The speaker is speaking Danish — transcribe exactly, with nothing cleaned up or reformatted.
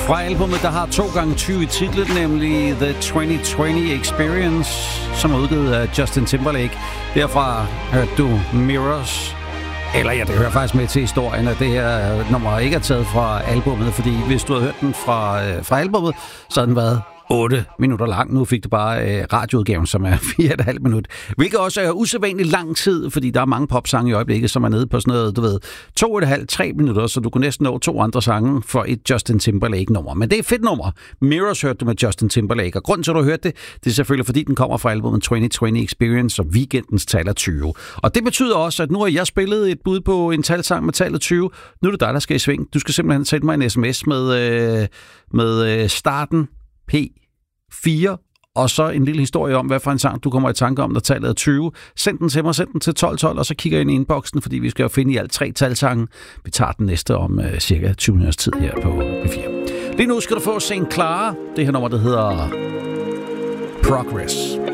Fra albumet, der har to gange tyve i titlen, nemlig The tyve tyve Experience, som er udgivet af Justin Timberlake. Derfra hørte du Mirrors. Eller ja, det hører faktisk med til historien, at det her nummer ikke er taget fra albumet, fordi hvis du havde hørt den fra, øh, fra albumet, så havde den været otte minutter lang. Nu fik du bare øh, radioudgaven, som er fire komma fem minut. Hvilket også er usædvanligt lang tid, fordi der er mange popsange i øjeblikket, som er nede på sådan noget, du ved, to komma fem til tre minutter, så du kunne næsten nå to andre sange for et Justin Timberlake-nummer. Men det er et fedt nummer. Mirrors hørte du med Justin Timberlake, og grunden til, at du har hørt det, det er selvfølgelig, fordi den kommer fra albumet tyve tyve Experience, og weekendens tal er tyve. Og det betyder også, at nu har jeg spillet et bud på en talsang med tallet tyve. Nu er det dig, der skal i sving. Du skal simpelthen sende mig en sms med, øh, med øh, starten P fire, og så en lille historie om, hvad for en sang du kommer i tanke om, når tallet er tyve. Send den til mig, send den til tolv tolv, og så kigger jeg ind i inboxen, fordi vi skal jo finde i alt tre talsange. Vi tager den næste om uh, cirka tyve minutters tid her på P fire. Lige nu skal du få Saint Clara. Det her nummer, der hedder Progress.